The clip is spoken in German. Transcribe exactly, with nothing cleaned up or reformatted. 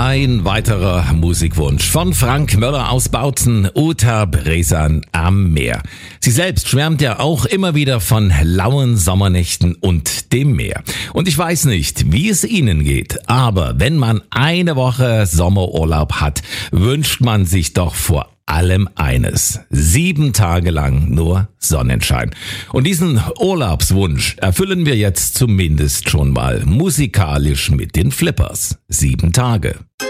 Ein weiterer Musikwunsch von Frank Möller aus Bautzen, Uta Bresan am Meer. Sie selbst schwärmt ja auch immer wieder von lauen Sommernächten und dem Meer. Und ich weiß nicht, wie es Ihnen geht, aber wenn man eine Woche Sommerurlaub hat, wünscht man sich doch vor allem eines: sieben Tage lang nur Sonnenschein. Und diesen Urlaubswunsch erfüllen wir jetzt zumindest schon mal musikalisch mit den Flippers. Sieben Tage.